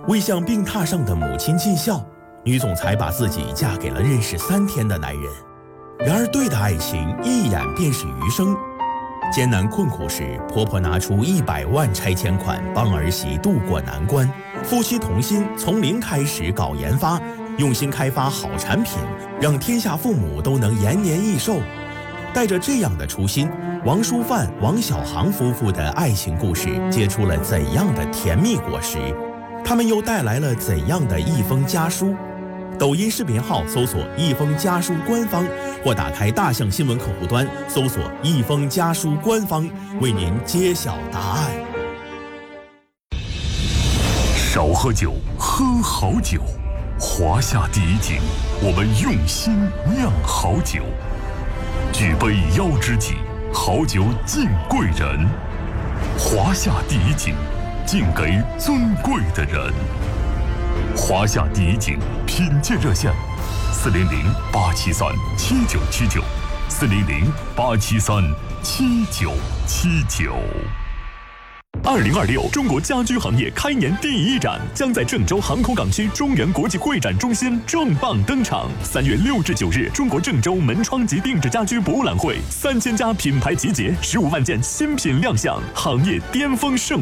为向病榻上的母亲尽孝，女总裁把自己嫁给了认识3天的男人。然而，对的爱情一眼便是余生。艰难困苦时，婆婆拿出100万拆迁款帮儿媳渡过难关。夫妻同心，从零开始搞研发，用心开发好产品，让天下父母都能延年益寿。带着这样的初心，王淑范、王小航夫妇的爱情故事结出了怎样的甜蜜果实？他们又带来了怎样的一封家书？抖音视频号搜索“一封家书官方”，或打开大象新闻客户端搜索“一封家书官方”，为您揭晓答案。 少喝酒，喝好酒。华夏第一井，我们用心酿好酒。举杯邀知己，好酒敬贵人。华夏第一井，敬给尊贵的人。华夏第一井品鉴热线：400-873-7979，400-873-7979。2026中国家居行业开年第一展将在郑州航空港区中原国际会展中心重磅登场。3月6至9日，中国郑州门窗及定制家居博览会，3000家品牌集结，15万件新品亮相，行业巅峰盛